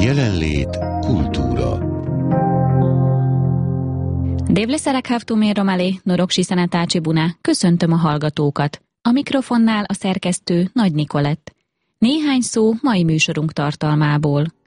Jelenlét, kultúra. Dévleszerek Havtuméromali, Norogsi Szenetácsi Buna, köszöntöm a hallgatókat. A mikrofonnál a szerkesztő Nagy Nikolett. Néhány szó mai műsorunk tartalmából.